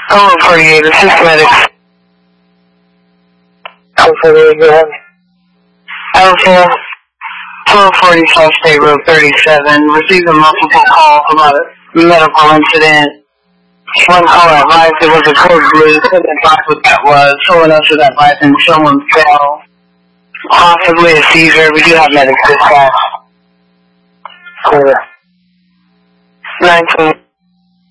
Oh, 48, this is medics. Oh, 48, go ahead. Alpha 1245 State Road 37, received a multiple calls about a medical incident. One call advised it was a code blue, couldn't advise what that was. Someone else was advising someone fell. Possibly a seizure. We do have medics dispatch. 19.